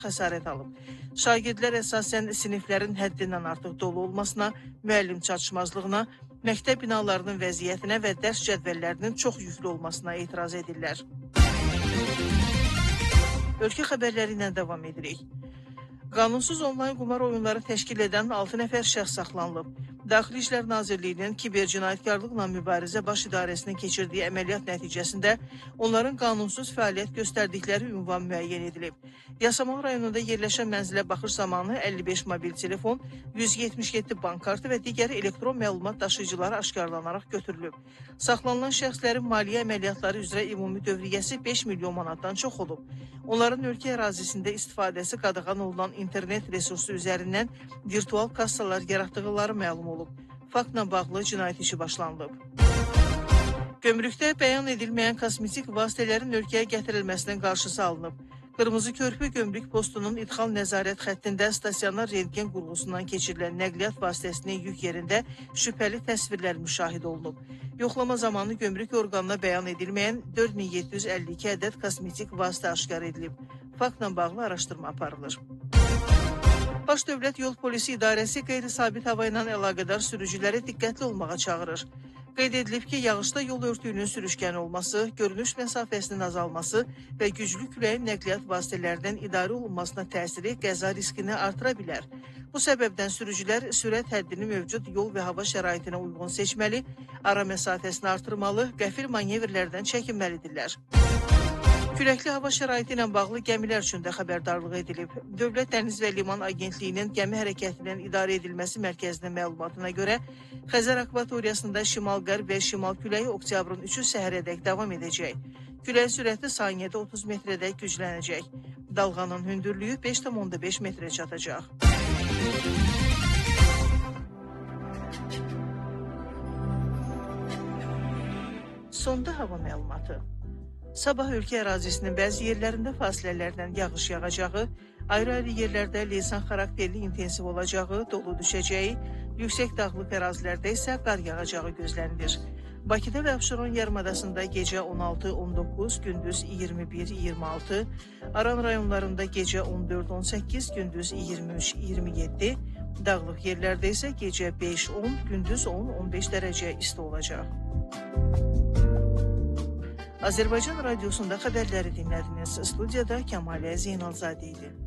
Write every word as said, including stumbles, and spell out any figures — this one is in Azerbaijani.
xəsarət alıb. Şagirdlər əsasən siniflərin həddindən artıq dolu olmasına, müəllim çatışmazlığına, məktəb binalarının vəziyyətinə və dərs cədvəllərinin çox yüklü olmasına etiraz edirlər. Ölkə xəbərləri ilə davam edirik. Qanunsuz onlayn qumar oyunları təşkil edən altı nəfər şəxs saxlanılıb. Daxili İşlər Nazirliyinin Kiber Cinayətkarlıqla Mübarizə Baş İdarəsinin keçirdiyi əməliyyat nəticəsində onların qanunsuz fəaliyyət göstərdikləri ünvan müəyyən edilib. Yasamal rayonunda yerləşən mənzilə baxış zamanı əlli beş mobil telefon, yüz yetmiş yeddi bank kartı və digər elektron məlumat daşıyıcıları aşkarlanaraq götürülüb. Saxlanılan şəxslərin maliyyə əməliyyatları üzrə ümumi dövriyyəsi beş milyon manatdan çox olub. Onların ölkə ərazisində istifadəsi qadağan olunan internet resursu üzərindən virtual kassalar yaratdıqları məlum olub. Faktla bağlı cinayət işi başlanılıb. Gömrükdə bəyan edilməyən kosmetik vasitələrin ölkəyə gətirilməsinin qarşısı alınıb. Qırmızı Körpü Gömrük Postunun idxal nəzarət xəttində stasionar rentgen qurğusundan keçirilən nəqliyyat vasitəsinin yük yerində şübhəli təsvirlər müşahidə olunub. Yoxlama zamanı gömrük orqanına bəyan edilməyən dörd min yeddi yüz əlli iki ədəd kosmetik vasitə aşkar edilib. Faktla bağlı araşdırma aparılır. Baş Dövlət Yol Polisi İdarəsi qeyri-sabit hava ilə əlaqədar sürücüləri diqqətli olmağa çağırır. Qeyd edilib ki, yağışda yol örtüyünün sürüşkən olması, görünüş məsafəsinin azalması və güclü küləyin nəqliyyat vasitələrdən idarə olunmasına təsiri qəza riskini artıra bilər. Bu səbəbdən sürücülər sürət həddini mövcud yol və hava şəraitinə uyğun seçməli, ara məsafəsini artırmalı, qəfil manevrlərdən çəkinməlidirlər. Küləkli hava şəraiti ilə bağlı gəmilər üçün də xəbərdarlıq edilib. Dövlət Dəniz və Liman Agentliyinin gəmi hərəkətinin idarə edilməsi mərkəzinin məlumatına görə Xəzər akvatoriyasında şimal-qərb və şimal küləyi oktyabrın üçü səhərədək davam edəcək. Külək sürəti saniyədə otuz metrədək güclənəcək. Dalğanın hündürlüyü beş tam onda beş metrə çatacaq. Sonda hava məlumatı. Sabah ölkə ərazisinin bəzi yerlərində fasilələrdən yağış yağacağı, ayrı-ayrı yerlərdə leysan xarakterli intensiv olacağı, dolu düşəcəyi, yüksək dağlıq ərazilərdə isə qar yağacağı gözlənilir. Bakıda və Abşeron yarımadasında gecə on altı on doqquz, gündüz iyirmi bir iyirmi altı, Aran rayonlarında gecə on dörd on səkkiz, gündüz iyirmi üç iyirmi yeddi, dağlıq yerlərdə isə gecə beş on, gündüz on on beş dərəcə isti olacaq. Azərbaycan Radiosunda xəbərləri dinlədiniz. Studiyada Kəmalə Zeynalzadə idi.